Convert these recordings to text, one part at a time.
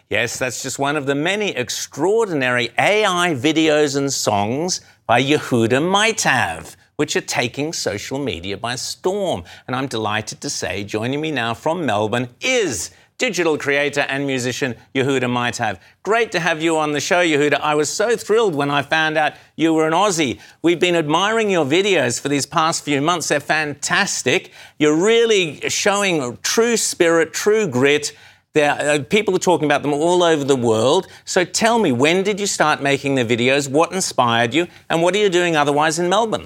Yes, that's just one of the many extraordinary AI videos and songs by Yehuda Meitav, which are taking social media by storm. And I'm delighted to say, joining me now from Melbourne is digital creator and musician Yehuda Meitav. Great to have you on the show, Yehuda. I was so thrilled when I found out you were an Aussie. We've been admiring your videos for these past few months. They're fantastic. You're really showing true spirit, true grit. People are talking about them all over the world. So tell me, when did you start making the videos? What inspired you? And what are you doing otherwise in Melbourne?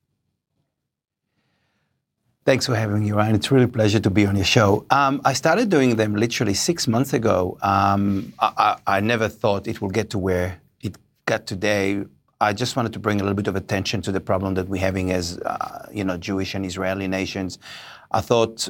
Thanks for having me, Ryan. It's really a pleasure to be on your show. I started doing them literally 6 months ago. I never thought it would get to where it got today. I just wanted to bring a little bit of attention to the problem that we're having as, Jewish and Israeli nations. I thought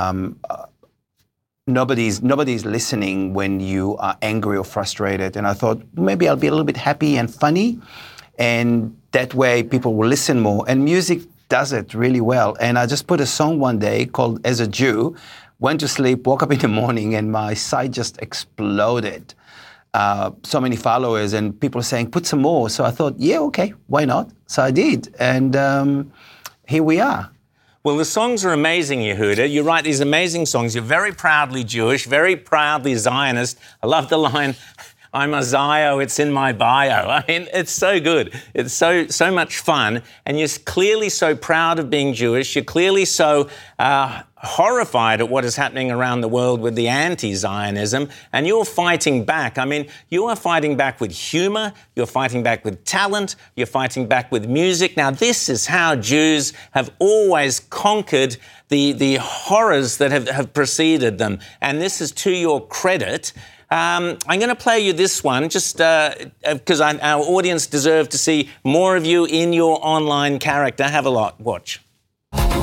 nobody's listening when you are angry or frustrated. And I thought maybe I'll be a little bit happy and funny. And that way people will listen more. And music does it really well. And I just put a song one day called As a Jew, went to sleep, woke up in the morning, and my site just exploded. So many followers and people saying, put some more. So I thought, yeah, okay, why not? So I did. And here we are. Well, the songs are amazing, Yehuda. You write these amazing songs. You're very proudly Jewish, very proudly Zionist. I love the line, I'm a Zio, it's in my bio. I mean, it's so good. It's so much fun. And you're clearly so proud of being Jewish. You're clearly so horrified at what is happening around the world with the anti-Zionism. And you're fighting back. I mean, you are fighting back with humor. You're fighting back with talent. You're fighting back with music. Now, this is how Jews have always conquered the horrors that have preceded them. And this is to your credit. I'm going to play you this one just because our audience deserve to see more of you in your online character. Have a watch.